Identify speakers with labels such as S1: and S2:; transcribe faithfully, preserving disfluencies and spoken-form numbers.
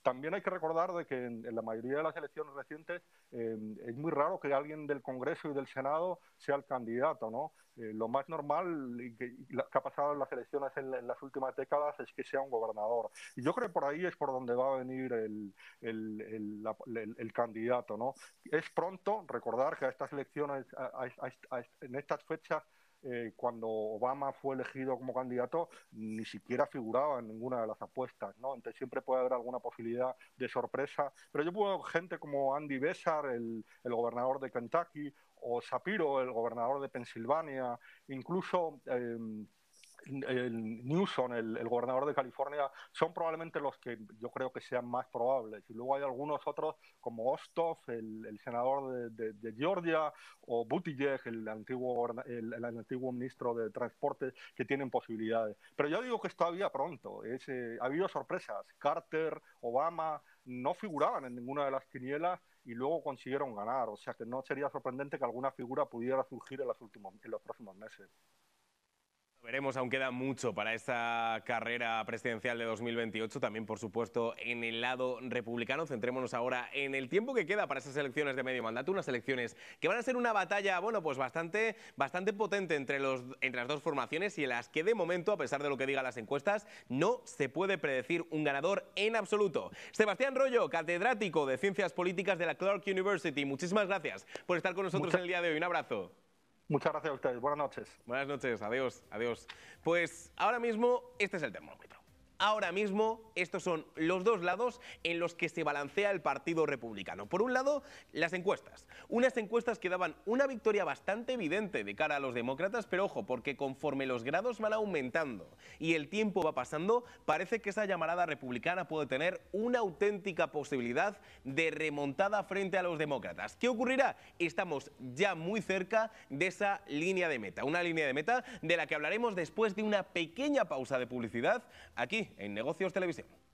S1: También hay que recordar de que en, en la mayoría de las elecciones recientes eh, es muy raro que alguien del Congreso y del Senado sea el candidato, ¿no? Eh, lo más normal y que, y que ha pasado en las elecciones en, en las últimas décadas es que sea un gobernador. Y yo creo que por ahí es por donde va a venir el, el, el, la, el, el candidato, ¿no? Es pronto recordar que a estas elecciones, a, a, a, en estas fechas, Eh, cuando Obama fue elegido como candidato, ni siquiera figuraba en ninguna de las apuestas, ¿no? Entonces siempre puede haber alguna posibilidad de sorpresa. Pero yo puedo gente como Andy Beshear, el, el gobernador de Kentucky, o Shapiro, el gobernador de Pensilvania, incluso eh, el Newsom, el, el gobernador de California, son probablemente los que yo creo que sean más probables. Y luego hay algunos otros como Ostov, el, el senador de, de, de Georgia, o Buttigieg, el antiguo, el, el antiguo ministro de Transporte, que tienen posibilidades. Pero yo digo que es todavía pronto. Es, eh, ha habido sorpresas. Carter, Obama no figuraban en ninguna de las quinielas y luego consiguieron ganar. O sea que no sería sorprendente que alguna figura pudiera surgir en los, últimos, en los próximos meses.
S2: Veremos, aún queda mucho para esta carrera presidencial de dos mil veintiocho, también por supuesto en el lado republicano. Centrémonos ahora en el tiempo que queda para esas elecciones de medio mandato, unas elecciones que van a ser una batalla, bueno, pues bastante, bastante potente entre, los, entre las dos formaciones y en las que de momento, a pesar de lo que digan las encuestas, no se puede predecir un ganador en absoluto. Sebastián Royo, catedrático de Ciencias Políticas de la Clark University, muchísimas gracias por estar con nosotros
S1: Mucha...
S2: en el día de hoy. Un abrazo.
S1: Muchas gracias a ustedes. Buenas noches.
S2: Buenas noches. Adiós. Adiós. Pues ahora mismo este es el termómetro. Ahora mismo estos son los dos lados en los que se balancea el Partido Republicano. Por un lado, las encuestas. Unas encuestas que daban una victoria bastante evidente de cara a los demócratas, pero ojo, porque conforme los grados van aumentando y el tiempo va pasando, parece que esa llamarada republicana puede tener una auténtica posibilidad de remontada frente a los demócratas. ¿Qué ocurrirá? Estamos ya muy cerca de esa línea de meta. Una línea de meta de la que hablaremos después de una pequeña pausa de publicidad aquí en Negocios Televisión.